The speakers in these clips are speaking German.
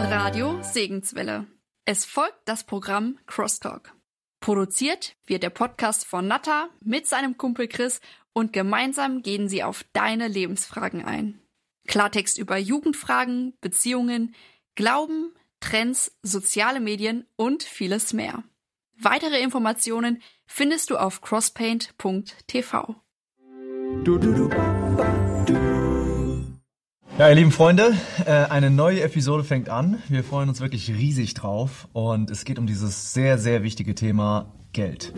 Radio Segenswelle. Es folgt das Programm Crosstalk. Produziert wird der Podcast von Natta mit seinem Kumpel Chris und gemeinsam gehen sie auf deine Lebensfragen ein. Klartext über Jugendfragen, Beziehungen, Glauben, Trends, soziale Medien und vieles mehr. Weitere Informationen findest du auf crosspaint.tv. Ja, ihr lieben Freunde, eine neue Episode fängt an. Wir freuen uns wirklich riesig drauf und es geht um dieses sehr, sehr wichtige Thema Geld.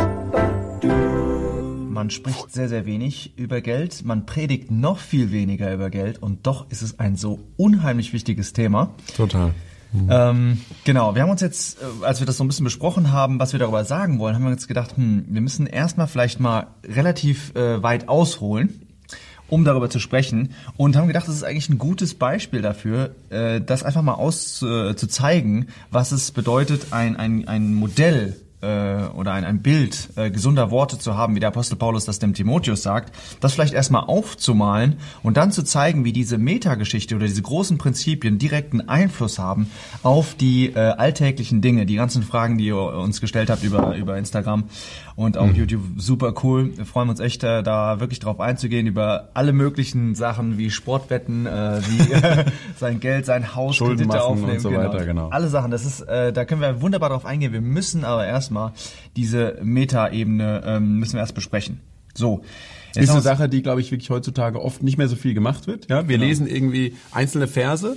Man spricht sehr, sehr wenig über Geld, man predigt noch viel weniger über Geld und doch ist es ein so unheimlich wichtiges Thema. Total. Genau, wir haben uns jetzt, als wir das so ein bisschen besprochen haben, was wir darüber sagen wollen, haben wir uns gedacht, wir müssen erstmal vielleicht mal relativ weit ausholen, um darüber zu sprechen und haben gedacht, das ist eigentlich ein gutes Beispiel dafür, das einfach mal zu zeigen, was es bedeutet, ein Modell oder ein Bild gesunder Worte zu haben, wie der Apostel Paulus das dem Timotheus sagt, das vielleicht erstmal aufzumalen und dann zu zeigen, wie diese Metageschichte oder diese großen Prinzipien direkten Einfluss haben auf die alltäglichen Dinge, die ganzen Fragen, die ihr uns gestellt habt über Instagram und auch YouTube. Super cool. Wir freuen uns echt, da wirklich drauf einzugehen, über alle möglichen Sachen wie Sportwetten, wie sein Geld, sein Haus, Schulden Kredite aufnehmen und so weiter, genau. Alle Sachen, das ist, da können wir wunderbar drauf eingehen. Wir müssen aber erstmal diese Meta-Ebene müssen wir erst besprechen. So. Ist eine Sache, die, glaube ich, wirklich heutzutage oft nicht mehr so viel gemacht wird. Ja, wir lesen irgendwie einzelne Verse.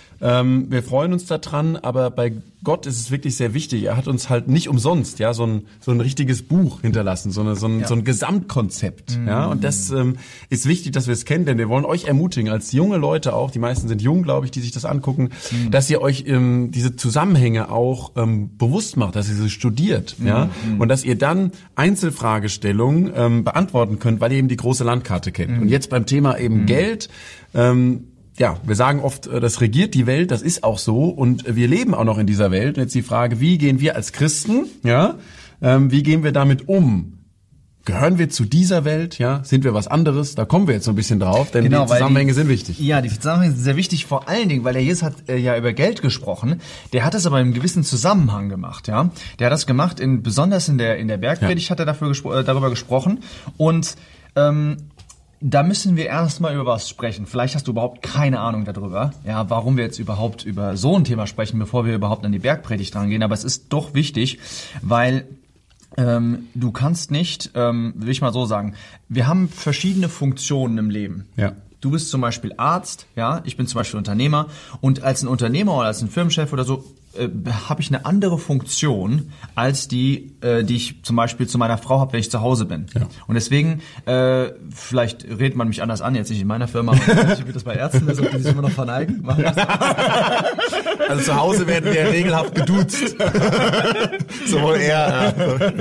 Wir freuen uns daran, aber bei Gott ist es wirklich sehr wichtig. Er hat uns halt nicht umsonst, ja, so ein richtiges Buch hinterlassen, so ein Gesamtkonzept, ja. Und das ist wichtig, dass wir es kennen, denn wir wollen euch ermutigen, als junge Leute auch, die meisten sind jung, glaube ich, die sich das angucken, dass ihr euch diese Zusammenhänge auch bewusst macht, dass ihr sie studiert, ja, und dass ihr dann Einzelfragestellungen beantworten könnt, weil ihr eben die große Landkarte kennt. Und jetzt beim Thema eben Geld. Ja, wir sagen oft, das regiert die Welt, das ist auch so und wir leben auch noch in dieser Welt. Und jetzt die Frage, wie gehen wir als Christen, ja, wie gehen wir damit um? Gehören wir zu dieser Welt, ja? Sind wir was anderes? Da kommen wir jetzt so ein bisschen drauf, denn die Zusammenhänge sind wichtig. Ja, die Zusammenhänge sind sehr wichtig, vor allen Dingen, weil der Jesus hat ja über Geld gesprochen. Der hat das aber in einem gewissen Zusammenhang gemacht, ja? Der hat das gemacht, besonders in der Bergpredigt hat er darüber gesprochen und da müssen wir erstmal über was sprechen. Vielleicht hast du überhaupt keine Ahnung darüber, ja, warum wir jetzt überhaupt über so ein Thema sprechen, bevor wir überhaupt an die Bergpredigt rangehen. Aber es ist doch wichtig, weil du kannst nicht, will ich mal so sagen, wir haben verschiedene Funktionen im Leben. Ja. Du bist zum Beispiel Arzt, ja, ich bin zum Beispiel Unternehmer und als ein Unternehmer oder als ein Firmenchef oder so habe ich eine andere Funktion als die ich zum Beispiel zu meiner Frau habe, wenn ich zu Hause bin. Ja. Und deswegen, vielleicht redet man mich anders an, jetzt nicht in meiner Firma, aber wie das bei Ärzten ist, ob die sich immer noch verneigen. Machen das. Also zu Hause werden wir regelhaft geduzt. Sowohl er.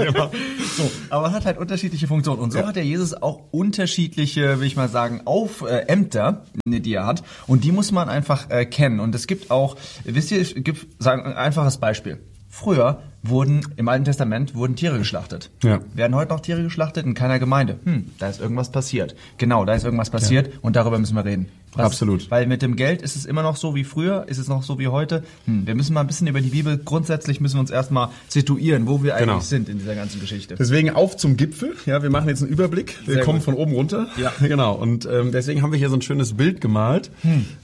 So, aber man hat halt unterschiedliche Funktionen. Und so hat der Jesus auch unterschiedliche, will ich mal sagen, Ämter, die er hat. Und die muss man einfach kennen. Und es gibt auch, wisst ihr, sagen ein einfaches Beispiel. Früher im Alten Testament wurden Tiere geschlachtet. Ja. Werden heute noch Tiere geschlachtet in keiner Gemeinde. Da ist irgendwas passiert. Genau, da ist irgendwas passiert und darüber müssen wir reden. Absolut. Weil mit dem Geld ist es immer noch so wie früher, ist es noch so wie heute. Wir müssen mal ein bisschen über die Bibel, grundsätzlich müssen wir uns erstmal situieren, wo wir eigentlich sind in dieser ganzen Geschichte. Deswegen auf zum Gipfel. Ja, wir machen jetzt einen Überblick. Wir kommen von oben runter. Ja. Genau. Und deswegen haben wir hier so ein schönes Bild gemalt.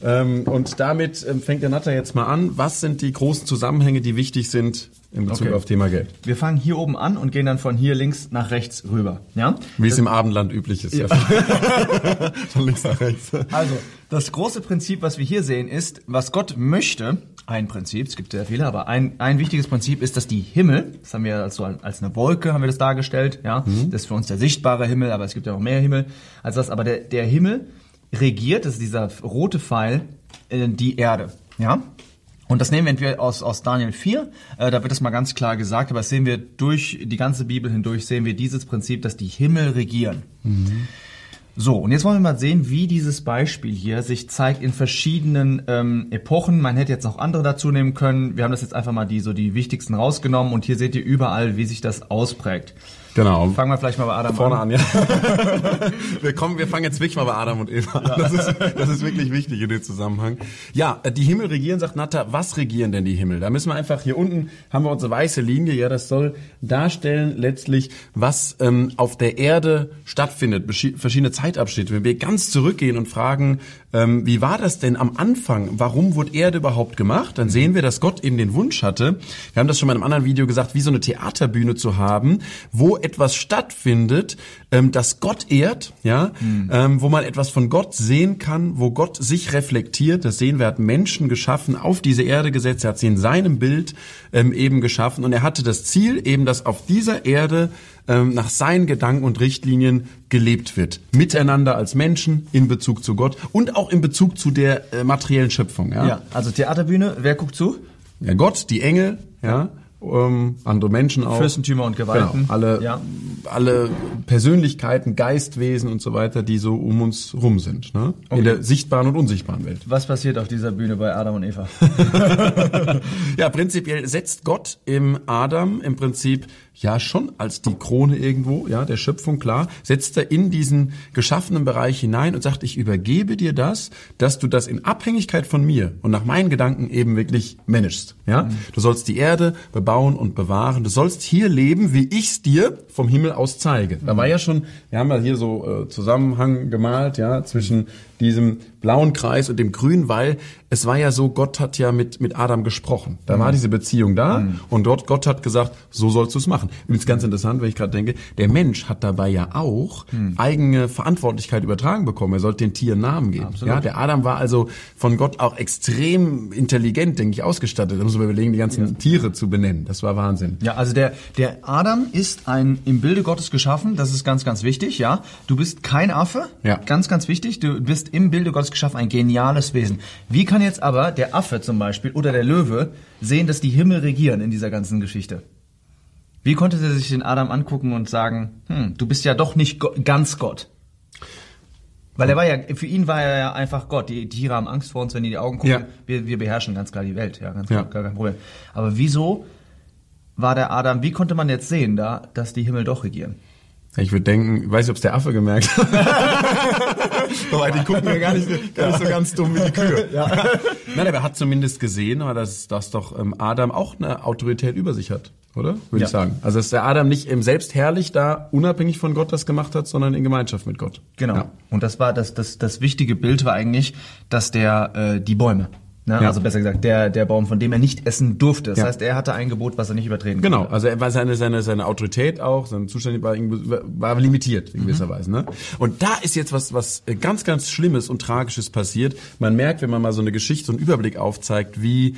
Und damit fängt der Natter jetzt mal an. Was sind die großen Zusammenhänge, die wichtig sind in Bezug auf Thema Geld? Wir fangen hier oben an und gehen dann von hier links nach rechts rüber. Ja? Wie es im Abendland üblich ist. Ja. Von links nach rechts. Also, das große Prinzip, was wir hier sehen, ist, was Gott möchte. Ein Prinzip, es gibt sehr viele, aber ein wichtiges Prinzip ist, dass die Himmel, das haben wir als eine Wolke, haben wir das dargestellt, ja, das ist für uns der sichtbare Himmel, aber es gibt ja noch mehr Himmel als das, aber der Himmel regiert, das ist dieser rote Pfeil, die Erde, ja. Und das nehmen wir aus Daniel 4, da wird das mal ganz klar gesagt, aber das sehen wir durch die ganze Bibel hindurch, sehen wir dieses Prinzip, dass die Himmel regieren. So, und jetzt wollen wir mal sehen, wie dieses Beispiel hier sich zeigt in verschiedenen Epochen. Man hätte jetzt noch andere dazu nehmen können. Wir haben das jetzt einfach mal die wichtigsten rausgenommen und hier seht ihr überall, wie sich das ausprägt. Genau. Fangen wir vielleicht mal bei Adam Vorne an, ja. Wir fangen jetzt wirklich mal bei Adam und Eva an. Das ist wirklich wichtig in dem Zusammenhang. Ja, die Himmel regieren, sagt Natter. Was regieren denn die Himmel? Da müssen wir einfach, hier unten haben wir unsere weiße Linie. Ja, das soll darstellen letztlich, was auf der Erde stattfindet. Verschiedene Zeitabschnitte. Wenn wir ganz zurückgehen und fragen, wie war das denn am Anfang? Warum wurde Erde überhaupt gemacht? Dann sehen wir, dass Gott eben den Wunsch hatte. Wir haben das schon mal in einem anderen Video gesagt, wie so eine Theaterbühne zu haben, wo etwas stattfindet, das Gott ehrt, ja, wo man etwas von Gott sehen kann, wo Gott sich reflektiert. Das sehen wir, er hat Menschen geschaffen, auf diese Erde gesetzt, er hat sie in seinem Bild eben geschaffen und er hatte das Ziel eben, dass auf dieser Erde nach seinen Gedanken und Richtlinien gelebt wird. Miteinander als Menschen in Bezug zu Gott und auch in Bezug zu der materiellen Schöpfung. Ja, also Theaterbühne, wer guckt zu? Ja, Gott, die Engel, ja. Andere Menschen auch. Fürstentümer und Gewalten. Genau, alle Persönlichkeiten, Geistwesen und so weiter, die so um uns rum sind. Ne? Okay. In der sichtbaren und unsichtbaren Welt. Was passiert auf dieser Bühne bei Adam und Eva? Ja, prinzipiell setzt Gott im Adam im Prinzip ja schon als die Krone irgendwo, ja, der Schöpfung, klar, setzt er in diesen geschaffenen Bereich hinein und sagt, ich übergebe dir das, dass du das in Abhängigkeit von mir und nach meinen Gedanken eben wirklich managst, ja. Du sollst die Erde bebauen und bewahren, du sollst hier leben, wie ich's dir vom Himmel aus zeige. Da war ja schon, wir haben ja hier so Zusammenhang gemalt, ja, zwischen diesem blauen Kreis und dem grünen, weil es war ja so, Gott hat ja mit Adam gesprochen. Da war diese Beziehung da und dort Gott hat gesagt, so sollst du es machen. Übrigens ganz interessant, wenn ich gerade denke, der Mensch hat dabei ja auch eigene Verantwortlichkeit übertragen bekommen. Er sollte den Tieren Namen geben. Ja, der Adam war also von Gott auch extrem intelligent, denke ich, ausgestattet. Da muss man überlegen, die ganzen Tiere zu benennen. Das war Wahnsinn. Ja, also der Adam ist im Bilde Gottes geschaffen. Das ist ganz, ganz wichtig. Ja, du bist kein Affe. Ja. Ganz, ganz wichtig. Du bist im Bilde Gottes geschaffen, ein geniales Wesen. Wie kann jetzt aber der Affe zum Beispiel oder der Löwe sehen, dass die Himmel regieren in dieser ganzen Geschichte? Wie konnte er sich den Adam angucken und sagen, du bist ja doch nicht ganz Gott? Weil für ihn war er ja einfach Gott. Die Tiere haben Angst vor uns, wenn die Augen gucken. Ja. Wir beherrschen ganz klar die Welt. Ja, ganz klar, gar kein Problem. Aber wieso war der Adam, wie konnte man jetzt sehen, dass die Himmel doch regieren? Ich würde denken, ich weiß nicht, ob es der Affe gemerkt hat. Aber die gucken ja gar nicht so ganz dumm wie die Kühe. Ja. Nein, aber er hat zumindest gesehen, dass doch Adam auch eine Autorität über sich hat, oder? Würde ich sagen. Also dass der Adam nicht selbst herrlich da unabhängig von Gott das gemacht hat, sondern in Gemeinschaft mit Gott. Genau. Ja. Und das war das wichtige Bild war eigentlich, dass die Bäume. Ne? Ja. Also besser gesagt, der Baum, von dem er nicht essen durfte. Das heißt, er hatte ein Gebot, was er nicht übertreten konnte. Genau, also er war seine Autorität auch, sein Zustand war limitiert in gewisser Weise. Ne? Und da ist jetzt was ganz, ganz Schlimmes und Tragisches passiert. Man merkt, wenn man mal so eine Geschichte, so einen Überblick aufzeigt, wie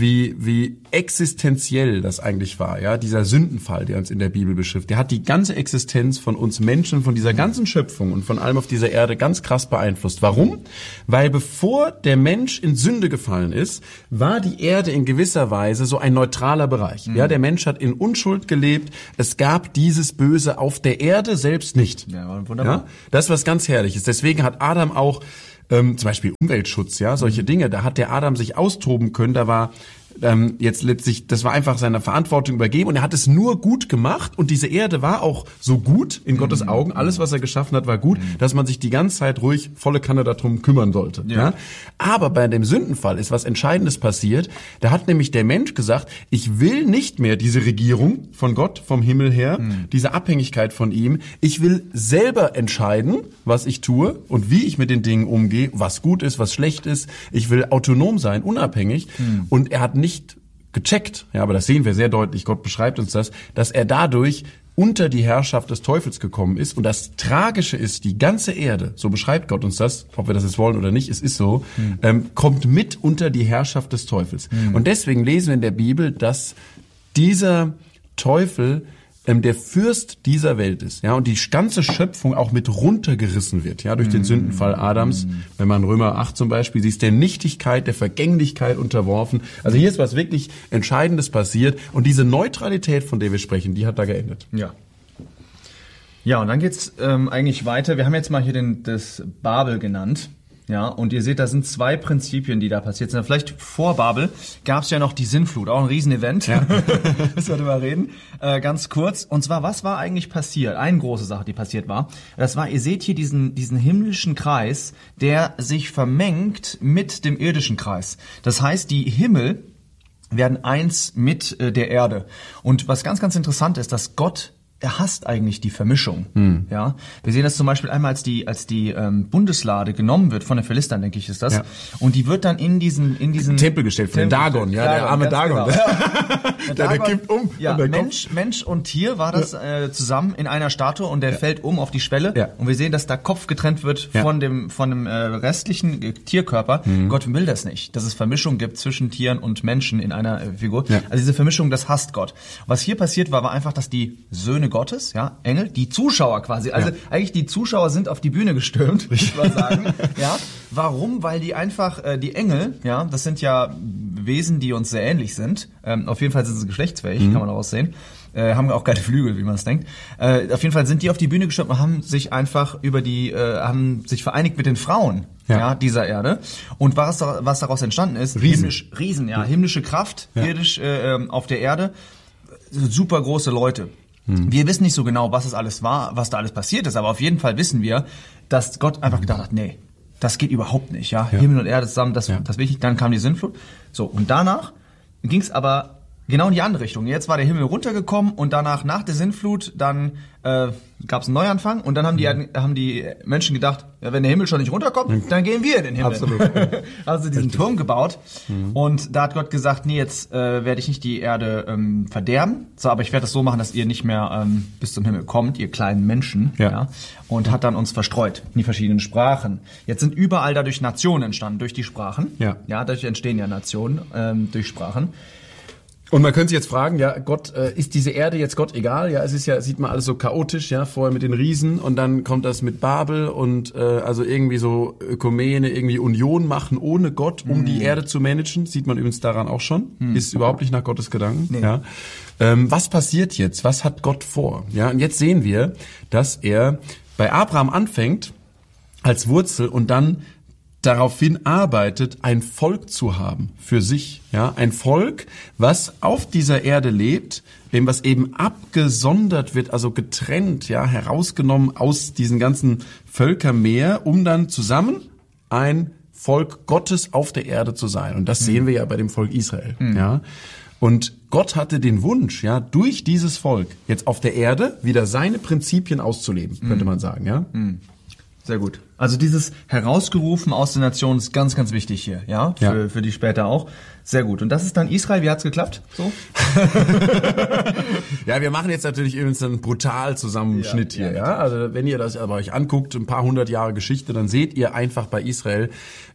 existenziell das eigentlich war. Ja, dieser Sündenfall, der uns in der Bibel beschreibt, der hat die ganze Existenz von uns Menschen, von dieser ganzen Schöpfung und von allem auf dieser Erde ganz krass beeinflusst. Warum? Weil bevor der Mensch in Sünde gefallen ist, war die Erde in gewisser Weise so ein neutraler Bereich. Ja, der Mensch hat in Unschuld gelebt. Es gab dieses Böse auf der Erde selbst nicht. Ja, wunderbar. Ja, das ist was ganz Herrliches. Deswegen hat Adam auch zum Beispiel Umweltschutz, ja, solche Dinge. Da hat der Adam sich austoben können. Da war jetzt letztlich, das war einfach seiner Verantwortung übergeben und er hat es nur gut gemacht und diese Erde war auch so gut in Gottes Augen, alles was er geschaffen hat war gut, dass man sich die ganze Zeit ruhig volle Kanne darum kümmern sollte. Ja. Aber bei dem Sündenfall ist was Entscheidendes passiert, da hat nämlich der Mensch gesagt, ich will nicht mehr diese Regierung von Gott, vom Himmel her, diese Abhängigkeit von ihm, ich will selber entscheiden, was ich tue und wie ich mit den Dingen umgehe, was gut ist, was schlecht ist, ich will autonom sein, unabhängig und er hat nicht gecheckt, ja, aber das sehen wir sehr deutlich, Gott beschreibt uns das, dass er dadurch unter die Herrschaft des Teufels gekommen ist und das Tragische ist, die ganze Erde, so beschreibt Gott uns das, ob wir das jetzt wollen oder nicht, es ist so, kommt mit unter die Herrschaft des Teufels. Und deswegen lesen wir in der Bibel, dass dieser Teufel der Fürst dieser Welt ist, ja, und die ganze Schöpfung auch mit runtergerissen wird, ja, durch den Sündenfall Adams. Wenn man Römer 8 zum Beispiel, sie ist der Nichtigkeit, der Vergänglichkeit unterworfen. Also hier ist was wirklich Entscheidendes passiert und diese Neutralität, von der wir sprechen, die hat da geendet. Ja. Ja, und dann geht's eigentlich weiter. Wir haben jetzt mal hier das Babel genannt. Ja, und ihr seht, da sind 2 Prinzipien, die da passiert sind. Vielleicht vor Babel gab es ja noch die Sintflut, auch ein Riesenevent. Ja. Müssen wir drüber reden. Ganz kurz. Und zwar, was war eigentlich passiert? Eine große Sache, die passiert war. Das war, ihr seht hier diesen himmlischen Kreis, der sich vermengt mit dem irdischen Kreis. Das heißt, die Himmel werden eins mit der Erde. Und was ganz, ganz interessant ist, dass Gott, er hasst eigentlich die Vermischung. Ja, wir sehen das zum Beispiel einmal, als die Bundeslade genommen wird von den Philistern, denke ich, ist das. Ja. Und die wird dann in diesen Tempel gestellt von Dagon, ja, der arme Dagon. Genau. Der kippt um. Ja, Mensch und Tier war das zusammen in einer Statue und der fällt um auf die Schwelle. Ja. Und wir sehen, dass da Kopf getrennt wird von dem restlichen Tierkörper. Gott will das nicht, dass es Vermischung gibt zwischen Tieren und Menschen in einer Figur. Ja. Also diese Vermischung, das hasst Gott. Was hier passiert war einfach, dass die Söhne Gottes, ja, Engel, die Zuschauer quasi, also eigentlich die Zuschauer sind auf die Bühne gestürmt, würde ich mal sagen. Ja, warum? Weil die einfach, die Engel, ja, das sind ja Wesen, die uns sehr ähnlich sind. Auf jeden Fall sind sie geschlechtsfähig, kann man daraus sehen. Haben auch keine Flügel, wie man es denkt. Auf jeden Fall sind die auf die Bühne gestürmt und haben sich einfach haben sich vereinigt mit den Frauen, dieser Erde. Und was daraus entstanden ist, himmlische Kraft, irdisch auf der Erde, super große Leute. Wir wissen nicht so genau, was es alles war, was da alles passiert ist, aber auf jeden Fall wissen wir, dass Gott einfach gedacht hat, nee, das geht überhaupt nicht, ja. Himmel und Erde zusammen, das will ich nicht. Dann kam die Sintflut. So, und danach ging es aber genau in die andere Richtung. Jetzt war der Himmel runtergekommen und danach, nach der Sintflut, dann gab es einen Neuanfang und dann haben die Menschen gedacht, ja, wenn der Himmel schon nicht runterkommt, dann gehen wir in den Himmel. Absolut. Also diesen Turm gebaut und da hat Gott gesagt, nee, jetzt werde ich nicht die Erde verderben, so, aber ich werde das so machen, dass ihr nicht mehr bis zum Himmel kommt, ihr kleinen Menschen, und hat dann uns verstreut in die verschiedenen Sprachen. Jetzt sind überall dadurch Nationen entstanden, durch die Sprachen. Ja, dadurch entstehen ja Nationen durch Sprachen. Und man könnte sich jetzt fragen, ja, Gott, ist diese Erde jetzt Gott egal? Ja, es ist ja, sieht man alles so chaotisch, ja, vorher mit den Riesen und dann kommt das mit Babel und also irgendwie so Ökumene, irgendwie Union machen ohne Gott, um die Erde zu managen, sieht man übrigens daran auch schon, ist überhaupt nicht nach Gottes Gedanken. Nee. Ja. Was passiert jetzt? Was hat Gott vor? Ja, und jetzt sehen wir, dass er bei Abraham anfängt als Wurzel und dann daraufhin arbeitet, ein Volk zu haben für sich, ja, ein Volk, was auf dieser Erde lebt, was eben abgesondert wird, also getrennt, ja, herausgenommen aus diesen ganzen Völkermeer, um dann zusammen ein Volk Gottes auf der Erde zu sein. Und das sehen wir ja bei dem Volk Israel, ja. Und Gott hatte den Wunsch, ja, durch dieses Volk jetzt auf der Erde wieder seine Prinzipien auszuleben, könnte man sagen, ja. Sehr gut. Also dieses herausgerufen aus der Nation ist ganz, ganz wichtig hier, ja, für die später auch. Sehr gut. Und das ist dann Israel. Wie hat's geklappt? So? Ja, wir machen jetzt natürlich übrigens einen brutal Zusammenschnitt hier, ja. Also wenn ihr das aber euch anguckt, ein paar 100 Jahre Geschichte, dann seht ihr einfach bei Israel,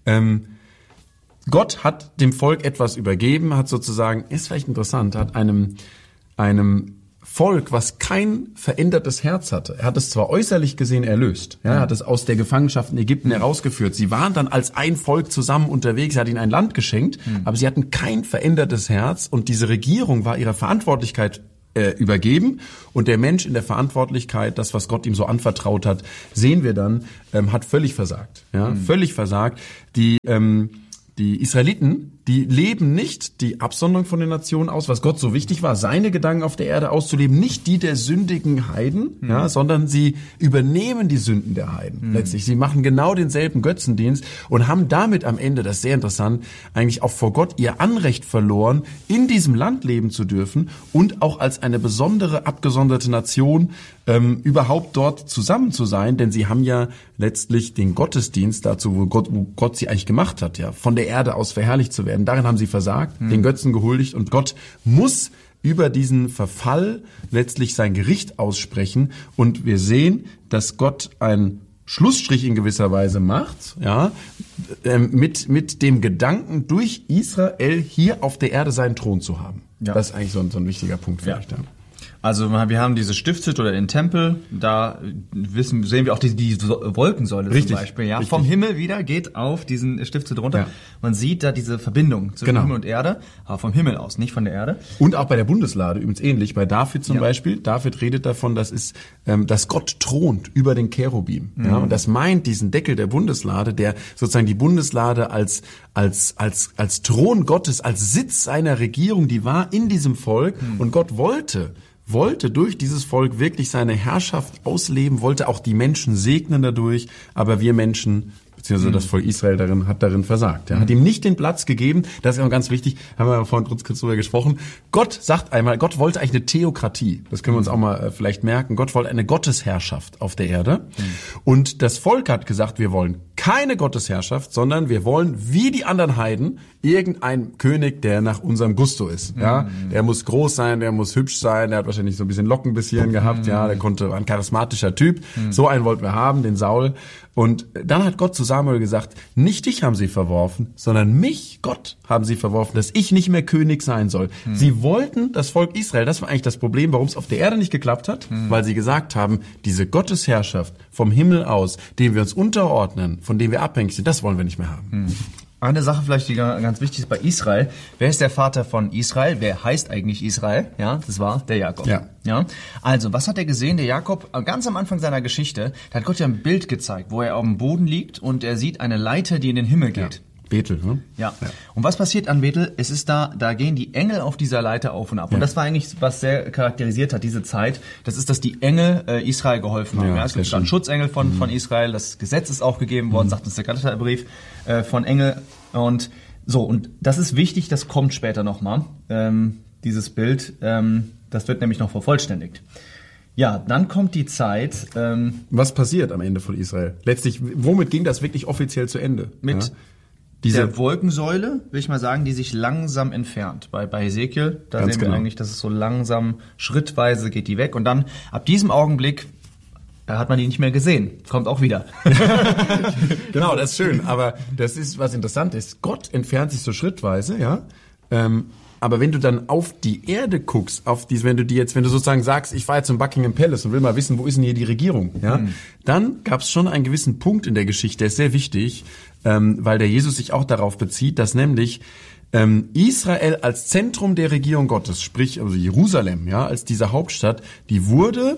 Gott hat dem Volk etwas übergeben, hat sozusagen, ist vielleicht interessant, hat einem Volk, was kein verändertes Herz hatte. Er hat es zwar äußerlich gesehen erlöst, er hat es aus der Gefangenschaft in Ägypten herausgeführt. Sie waren dann als ein Volk zusammen unterwegs, er hat ihnen ein Land geschenkt, aber sie hatten kein verändertes Herz und diese Regierung war ihrer Verantwortlichkeit übergeben und der Mensch in der Verantwortlichkeit, das, was Gott ihm so anvertraut hat, sehen wir dann, hat völlig versagt. Ja, völlig versagt. Die Israeliten, die leben nicht die Absonderung von den Nationen aus, was Gott so wichtig war, seine Gedanken auf der Erde auszuleben, nicht die der sündigen Heiden, ja, sondern sie übernehmen die Sünden der Heiden letztlich. Sie machen genau denselben Götzendienst und haben damit am Ende, das ist sehr interessant, eigentlich auch vor Gott ihr Anrecht verloren, in diesem Land leben zu dürfen und auch als eine besondere, abgesonderte Nation überhaupt dort zusammen zu sein, denn sie haben ja letztlich den Gottesdienst dazu, wo Gott sie eigentlich gemacht hat, ja, von der Erde aus verherrlicht zu werden. Darin haben sie versagt, den Götzen gehuldigt und Gott muss über diesen Verfall letztlich sein Gericht aussprechen und wir sehen, dass Gott einen Schlussstrich in gewisser Weise macht, ja, mit dem Gedanken, durch Israel hier auf der Erde seinen Thron zu haben. Ja. Das ist eigentlich so ein wichtiger Punkt vielleicht. Ja. Also wir haben diese Stiftshütte oder den Tempel, da sehen wir auch die Wolkensäule zum Beispiel. Ja? Vom Himmel wieder geht auf diesen Stiftshütte runter. Ja. Man sieht da diese Verbindung zwischen Himmel und Erde, aber vom Himmel aus, nicht von der Erde. Und auch bei der Bundeslade übrigens ähnlich. Bei David zum Beispiel. David redet davon, dass Gott thront über den Cherubim. Ja? Und das meint diesen Deckel der Bundeslade, der sozusagen die Bundeslade als Thron Gottes, als Sitz seiner Regierung, die war in diesem Volk. Und Gott wollte durch dieses Volk wirklich seine Herrschaft ausleben, wollte auch die Menschen segnen dadurch, aber wir Menschen, beziehungsweise das Volk Israel hat darin versagt. Er hat ihm nicht den Platz gegeben, das ist auch ganz wichtig, haben wir vorhin kurz drüber gesprochen. Gott wollte eigentlich eine Theokratie, das können wir uns auch mal vielleicht merken, Gott wollte eine Gottesherrschaft auf der Erde und das Volk hat gesagt, wir wollen keine Gottesherrschaft, sondern wir wollen, wie die anderen Heiden, irgendein König, der nach unserem Gusto ist. Ja, der muss groß sein, der muss hübsch sein, der hat wahrscheinlich so ein bisschen Locken bis hierhin gehabt, ja, war ein charismatischer Typ. So einen wollten wir haben, den Saul. Und dann hat Gott zu Samuel gesagt, nicht dich haben sie verworfen, sondern mich, Gott, haben sie verworfen, dass ich nicht mehr König sein soll. Sie wollten das Volk Israel, das war eigentlich das Problem, warum es auf der Erde nicht geklappt hat, weil sie gesagt haben, diese Gottesherrschaft vom Himmel aus, dem wir uns unterordnen, von dem wir abhängig sind, das wollen wir nicht mehr haben. Eine Sache vielleicht, die ganz wichtig ist bei Israel. Wer ist der Vater von Israel? Wer heißt eigentlich Israel? Ja, das war der Jakob. Ja. Also, was hat er gesehen? Der Jakob, ganz am Anfang seiner Geschichte, da hat Gott ja ein Bild gezeigt, wo er auf dem Boden liegt und er sieht eine Leiter, die in den Himmel geht. Bethel, ne? Ja. Und was passiert an Bethel? Es ist da gehen die Engel auf dieser Leiter auf und ab. Und das war eigentlich, was sehr charakterisiert hat, diese Zeit. Das ist, dass die Engel Israel geholfen haben. Ja, es gibt einen Schutzengel von Israel. Das Gesetz ist auch gegeben worden, sagt uns der Galaterbrief, von Engel. Und so, und das ist wichtig, das kommt später nochmal, dieses Bild. Das wird nämlich noch vervollständigt. Ja, dann kommt die Zeit. Was passiert am Ende von Israel? Letztlich, womit ging das wirklich offiziell zu Ende? Mit der Wolkensäule, will ich mal sagen, die sich langsam entfernt. Bei Hesekiel, da sehen wir eigentlich, dass es so langsam, schrittweise geht die weg. Und dann, ab diesem Augenblick, hat man die nicht mehr gesehen. Kommt auch wieder. Genau, das ist schön. Aber das ist, was interessant ist. Gott entfernt sich so schrittweise, ja. Aber wenn du dann auf die Erde guckst, wenn du sozusagen sagst, ich war jetzt im Buckingham Palace und will mal wissen, wo ist denn hier die Regierung, ja, dann gab es schon einen gewissen Punkt in der Geschichte, der ist sehr wichtig, weil der Jesus sich auch darauf bezieht, dass nämlich Israel als Zentrum der Regierung Gottes, sprich also Jerusalem, ja, als diese Hauptstadt, die wurde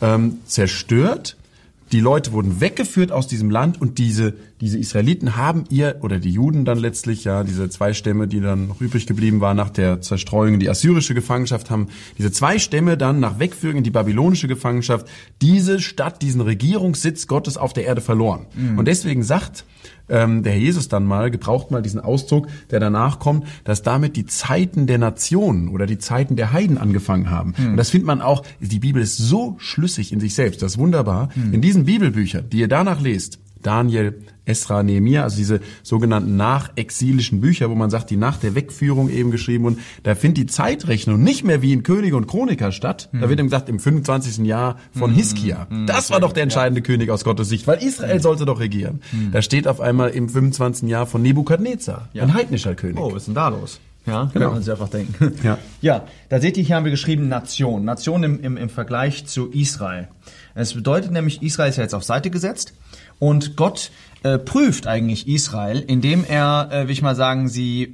zerstört. Die Leute wurden weggeführt aus diesem Land und diese Israeliten oder die Juden dann letztlich, ja, diese 2 Stämme, die dann noch übrig geblieben waren nach der Zerstreuung in die assyrische Gefangenschaft, haben diese 2 Stämme dann nach Wegführung in die babylonische Gefangenschaft diese Stadt, diesen Regierungssitz Gottes auf der Erde verloren. Und deswegen sagt der Herr Jesus dann gebraucht mal diesen Ausdruck, der danach kommt, dass damit die Zeiten der Nationen oder die Zeiten der Heiden angefangen haben. Und das findet man auch, die Bibel ist so schlüssig in sich selbst, das ist wunderbar. In diesen Bibelbüchern, die ihr danach lest, Daniel, Esra, Nehemia, also diese sogenannten nachexilischen Bücher, wo man sagt, die nach der Wegführung eben geschrieben wurden, da findet die Zeitrechnung nicht mehr wie in Könige und Chroniker statt. Da wird eben gesagt, im 25. Jahr von Hiskia. Das war doch der entscheidende König aus Gottes Sicht, weil Israel sollte doch regieren. Da steht auf einmal im 25. Jahr von Nebukadnezar, ein heidnischer König. Oh, was ist denn da los? Ja, genau. Kann man sich einfach denken. Ja. Ja, da seht ihr, hier haben wir geschrieben Nation. Nation im Vergleich zu Israel. Es bedeutet nämlich, Israel ist ja jetzt auf Seite gesetzt und Gott prüft eigentlich Israel, indem er, will ich mal sagen, die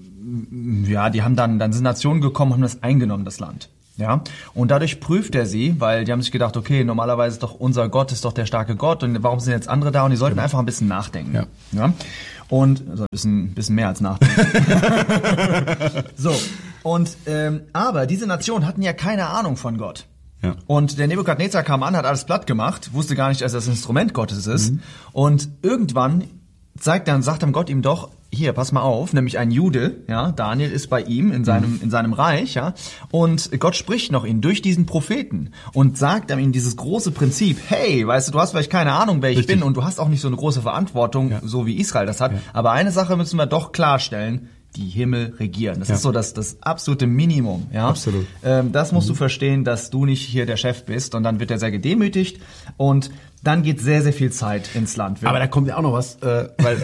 haben dann sind Nationen gekommen, haben das eingenommen, das Land. Ja, und dadurch prüft er sie, weil die haben sich gedacht, okay, normalerweise ist doch unser Gott, ist doch der starke Gott und warum sind jetzt andere da? Und die sollten einfach ein bisschen nachdenken. Ja? Und also ein bisschen mehr als nachdenken. So, und aber diese Nationen hatten ja keine Ahnung von Gott. Ja. Und der Nebukadnezar kam an, hat alles platt gemacht, wusste gar nicht, dass das Instrument Gottes ist. Und irgendwann sagt dann Gott ihm doch, hier, pass mal auf, nämlich ein Jude, ja, Daniel ist bei ihm in seinem Reich, ja, und Gott spricht noch ihn durch diesen Propheten und sagt ihm dieses große Prinzip, hey, weißt du, du hast vielleicht keine Ahnung, wer ich bin und du hast auch nicht so eine große Verantwortung, so wie Israel das hat, aber eine Sache müssen wir doch klarstellen, die Himmel regieren. Das ist so das absolute Minimum, ja. Absolut. Das musst du verstehen, dass du nicht hier der Chef bist und dann wird er sehr gedemütigt und dann geht sehr, sehr viel Zeit ins Land. Aber da kommt ja auch noch was, weil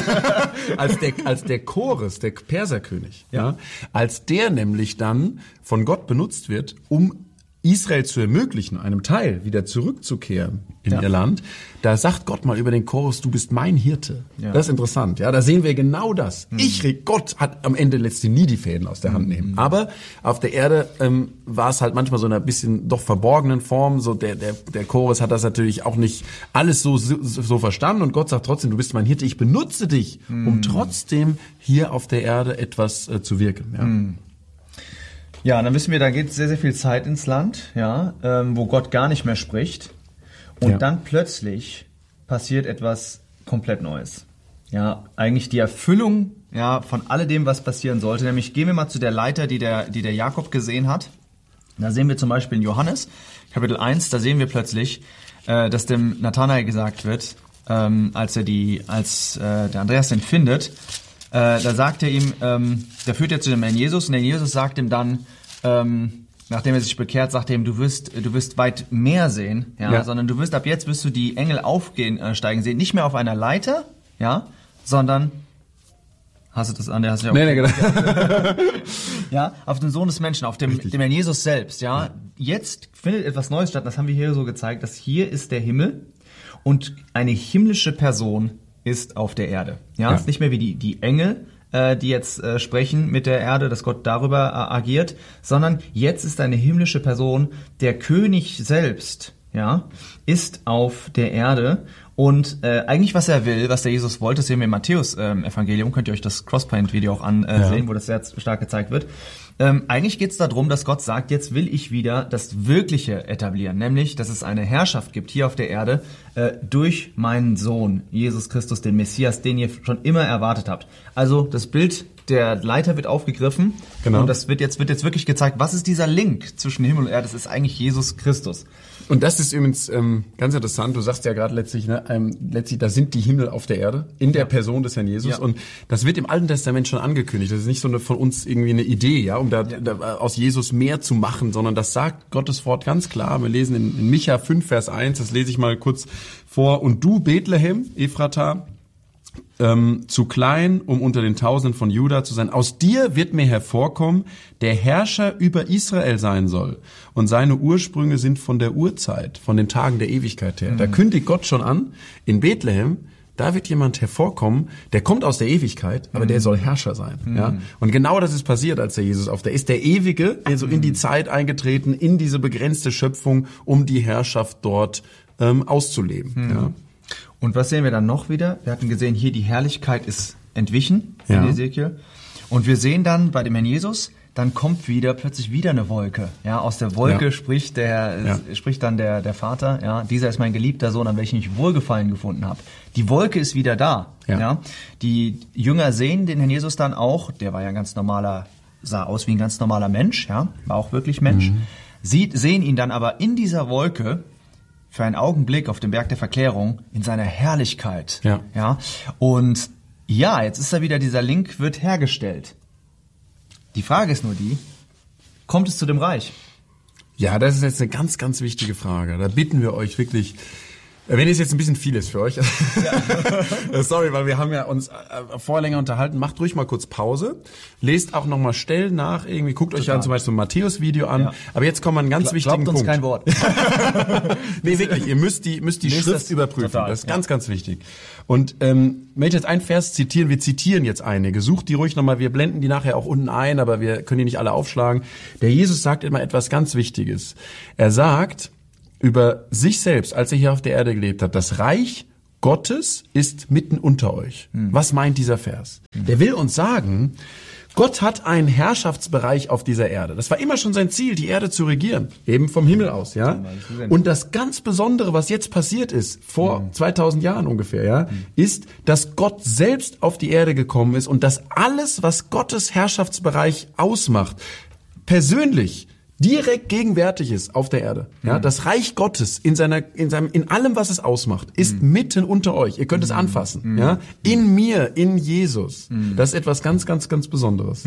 als der Chores, der Perserkönig, ja, als der nämlich dann von Gott benutzt wird, um Israel zu ermöglichen, einem Teil wieder zurückzukehren in ihr Land, da sagt Gott mal über den Chorus, du bist mein Hirte. Ja. Das ist interessant. Ja, da sehen wir genau das. Gott hat am Ende letztlich nie die Fäden aus der Hand nehmen. Aber auf der Erde war es halt manchmal so in einer bisschen doch verborgenen Form. So der Chorus hat das natürlich auch nicht alles so verstanden. Und Gott sagt trotzdem, du bist mein Hirte. Ich benutze dich, um trotzdem hier auf der Erde etwas zu wirken. Ja. Ja, dann wissen wir, da geht sehr, sehr viel Zeit ins Land, ja, wo Gott gar nicht mehr spricht. Und dann plötzlich passiert etwas komplett Neues. Ja, eigentlich die Erfüllung, ja, von alledem, was passieren sollte. Nämlich gehen wir mal zu der Leiter, die der Jakob gesehen hat. Da sehen wir zum Beispiel in Johannes, Kapitel 1, da sehen wir plötzlich, dass dem Nathanael gesagt wird, als der Andreas den findet, da sagt er ihm, der führt ja zu dem Herrn Jesus und der Jesus sagt ihm dann, nachdem er sich bekehrt, sagt er ihm, du wirst weit mehr sehen, sondern ab jetzt wirst du die Engel steigen sehen, nicht mehr auf einer Leiter, ja, sondern, hast du das an, der hast du ja auch. Nee, genau. Ja, auf den Sohn des Menschen, auf dem Herrn Jesus selbst, ja. Jetzt findet etwas Neues statt, das haben wir hier so gezeigt, dass hier ist der Himmel und eine himmlische Person ist auf der Erde. Ja, ist nicht mehr wie die Engel, die jetzt sprechen mit der Erde, dass Gott darüber agiert, sondern jetzt ist eine himmlische Person, der König selbst, ja, ist auf der Erde und eigentlich was er will, was der Jesus wollte, das sehen wir im Matthäus-Evangelium, könnt ihr euch das Crosspoint-Video auch ansehen, wo das sehr stark gezeigt wird. Eigentlich geht es darum, dass Gott sagt, jetzt will ich wieder das Wirkliche etablieren, nämlich, dass es eine Herrschaft gibt hier auf der Erde durch meinen Sohn, Jesus Christus, den Messias, den ihr schon immer erwartet habt. Also das Bild der Leiter wird aufgegriffen und das wird jetzt wirklich gezeigt, was ist dieser Link zwischen Himmel und Erde, das ist eigentlich Jesus Christus. Und das ist übrigens ganz interessant, du sagst ja gerade letztlich, da sind die Himmel auf der Erde, in der Person des Herrn Jesus und das wird im Alten Testament schon angekündigt, das ist nicht so von uns irgendwie eine Idee, ja, um da aus Jesus mehr zu machen, sondern das sagt Gottes Wort ganz klar, wir lesen in Micha 5, Vers 1, das lese ich mal kurz vor, und du Bethlehem, Ephrata, zu klein, um unter den Tausenden von Juda zu sein. Aus dir wird mir hervorkommen, der Herrscher über Israel sein soll. Und seine Ursprünge sind von der Urzeit, von den Tagen der Ewigkeit her. Da kündigt Gott schon an, in Bethlehem, da wird jemand hervorkommen, der kommt aus der Ewigkeit, aber der soll Herrscher sein. Ja? Und genau das ist passiert, als der Jesus ist der Ewige, also in die Zeit eingetreten, in diese begrenzte Schöpfung, um die Herrschaft dort auszuleben. Ja? Und was sehen wir dann noch wieder? Wir hatten gesehen, hier die Herrlichkeit ist entwichen in Ezekiel. Und wir sehen dann bei dem Herrn Jesus, dann kommt plötzlich wieder eine Wolke. Ja, aus der Wolke spricht dann der Vater, ja, dieser ist mein geliebter Sohn, an welchem ich Wohlgefallen gefunden habe. Die Wolke ist wieder da. Ja. Die Jünger sehen den Herrn Jesus dann auch, der war ja sah aus wie ein ganz normaler Mensch, ja, war auch wirklich Mensch. Sehen ihn dann aber in dieser Wolke für einen Augenblick auf dem Berg der Verklärung in seiner Herrlichkeit. Ja. Und jetzt ist da wieder, dieser Link wird hergestellt. Die Frage ist nur kommt es zu dem Reich? Ja, das ist jetzt eine ganz, ganz wichtige Frage. Da bitten wir euch wirklich, wenn es jetzt ein bisschen viel ist für euch, sorry, weil wir haben ja uns vorher länger unterhalten, macht ruhig mal kurz Pause, lest auch nochmal Stellen nach, irgendwie guckt euch dann zum Beispiel ein Matthäus-Video an, aber jetzt kommen wir einen ganz wichtigen Punkt. Glaubt uns kein Wort. Nee, wirklich, ihr müsst die Schrift überprüfen, das ist ganz, ganz wichtig. Und wenn ich jetzt einen Vers zitieren, wir zitieren jetzt einige, sucht die ruhig nochmal, wir blenden die nachher auch unten ein, aber wir können die nicht alle aufschlagen. Der Jesus sagt immer etwas ganz Wichtiges. Er sagt über sich selbst, als er hier auf der Erde gelebt hat, das Reich Gottes ist mitten unter euch. Was meint dieser Vers? Der will uns sagen, Gott hat einen Herrschaftsbereich auf dieser Erde. Das war immer schon sein Ziel, die Erde zu regieren. Eben vom Himmel aus, ja. Und das ganz Besondere, was jetzt passiert ist, vor 2000 Jahren ungefähr, ja, ist, dass Gott selbst auf die Erde gekommen ist und dass alles, was Gottes Herrschaftsbereich ausmacht, persönlich direkt gegenwärtig ist auf der Erde. Ja, das Reich Gottes in allem, was es ausmacht, ist mitten unter euch. Ihr könnt es anfassen. Ja, in mir, in Jesus. Das ist etwas ganz, ganz, ganz Besonderes.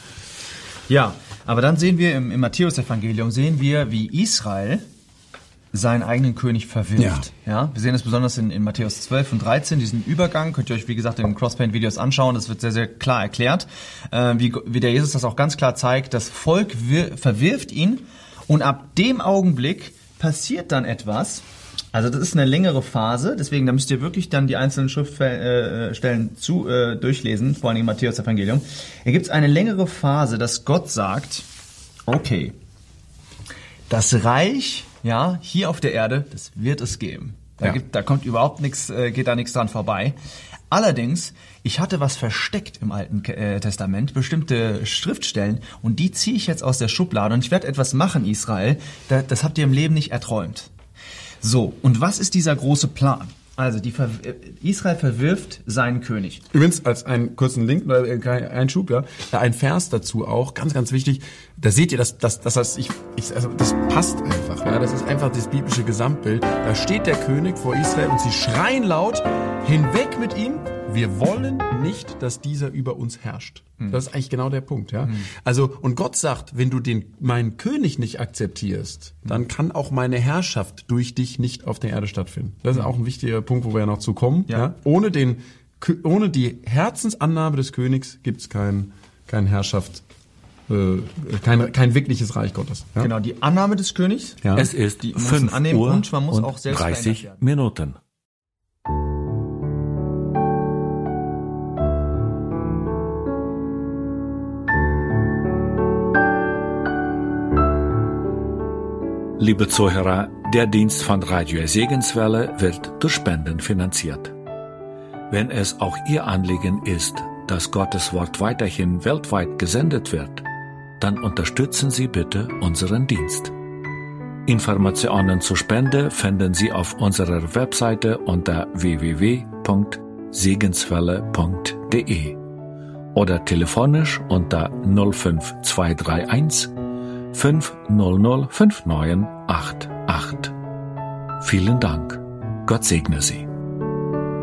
Ja, aber dann sehen wir im Matthäus-Evangelium, wie Israel seinen eigenen König verwirft. Ja, wir sehen das besonders in Matthäus 12 und 13, diesen Übergang, könnt ihr euch, wie gesagt, in den Crosspaint-Videos anschauen, das wird sehr, sehr klar erklärt, wie der Jesus das auch ganz klar zeigt, das Volk verwirft ihn Und ab dem Augenblick passiert dann etwas. Also das ist eine längere Phase, deswegen da müsst ihr wirklich dann die einzelnen Schriftstellen durchlesen, vor allem im Matthäus-Evangelium. Hier gibt es eine längere Phase, dass Gott sagt, okay, das Reich, ja, hier auf der Erde, das wird es geben. Da kommt überhaupt nichts, geht da nichts dran vorbei. Allerdings, ich hatte was versteckt im Alten Testament, bestimmte Schriftstellen, und die ziehe ich jetzt aus der Schublade und ich werde etwas machen, Israel, das habt ihr im Leben nicht erträumt. So, und was ist dieser große Plan? Also Israel verwirft seinen König. Übrigens, als einen kurzen Link, Einschub, ja, ein Vers dazu auch, ganz, ganz wichtig. Da seht ihr, das passt einfach. Ja, das ist einfach das biblische Gesamtbild. Da steht der König vor Israel und sie schreien laut, hinweg mit ihm. Wir wollen nicht, dass dieser über uns herrscht. Das ist eigentlich genau der Punkt, ja. Also, und Gott sagt, wenn du meinen König nicht akzeptierst, dann kann auch meine Herrschaft durch dich nicht auf der Erde stattfinden. Das ist auch ein wichtiger Punkt, wo wir ja noch zu kommen, ja. Ohne die Herzensannahme des Königs gibt's kein Herrschaft, kein wirkliches Reich Gottes. Ja? Genau, die Annahme des Königs. Ja. Es ist 5 Uhr und man muss auch selbst 30 Minuten. Liebe Zuhörer, der Dienst von Radio Segenswelle wird durch Spenden finanziert. Wenn es auch Ihr Anliegen ist, dass Gottes Wort weiterhin weltweit gesendet wird, dann unterstützen Sie bitte unseren Dienst. Informationen zur Spende finden Sie auf unserer Webseite unter www.segenswelle.de oder telefonisch unter 05231 500 5988. Vielen Dank. Gott segne Sie.